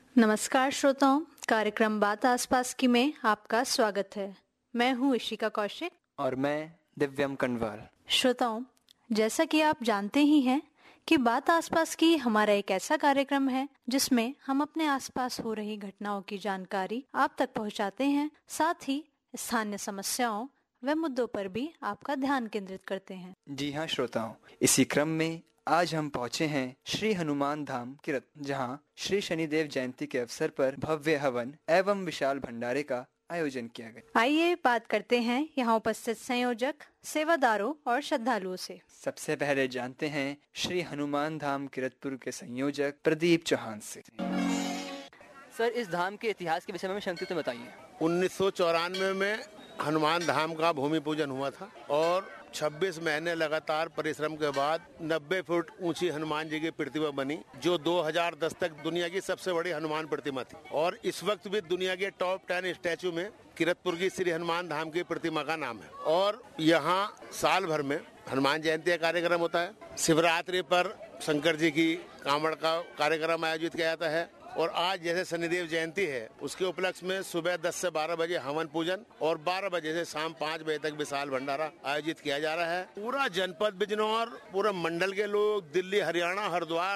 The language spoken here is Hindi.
नमस्कार श्रोताओं, कार्यक्रम बात आसपास की में आपका स्वागत है। मैं हूँ इशिका कौशिक और मैं दिव्यम कनवाल। श्रोताओं, जैसा कि आप जानते ही हैं कि बात आसपास की हमारा एक ऐसा कार्यक्रम है जिसमें हम अपने आसपास हो रही घटनाओं की जानकारी आप तक पहुंचाते हैं, साथ ही स्थानीय समस्याओं व मुद्दों पर भी आपका ध्यान केंद्रित करते हैं। जी हाँ श्रोताओं, इसी क्रम में आज हम पहुँचे हैं श्री हनुमान धाम किरत, जहाँ श्री शनिदेव जयंती के अवसर पर भव्य हवन एवं विशाल भंडारे का आयोजन किया गया। आइए बात करते हैं यहाँ उपस्थित संयोजक, सेवादारों और श्रद्धालुओं से। सबसे पहले जानते हैं श्री हनुमान धाम किरतपुर के संयोजक प्रदीप चौहान से। सर, इस धाम के इतिहास के विषय में संक्षिप्त बताइए। 1994 में हनुमान धाम का भूमि पूजन हुआ था और 26 महीने लगातार परिश्रम के बाद 90 फुट ऊंची हनुमान जी की प्रतिमा बनी, जो 2010 तक दुनिया की सबसे बड़ी हनुमान प्रतिमा थी। और इस वक्त भी दुनिया के टॉप 10 स्टैचू में किरतपुर की श्री हनुमान धाम की प्रतिमा का नाम है। और यहाँ साल भर में हनुमान जयंती का कार्यक्रम होता है। शिवरात्रि पर शंकर जी की कांवड़ का कार्यक्रम आयोजित किया जाता है। और आज जैसे शनिदेव जयंती है, उसके उपलक्ष्य में सुबह 10 से 12 बजे हवन पूजन और 12 बजे से शाम 5 बजे तक विशाल भंडारा आयोजित किया जा रहा है। पूरा जनपद बिजनौर, पूरा मंडल के लोग, दिल्ली, हरियाणा, हरिद्वार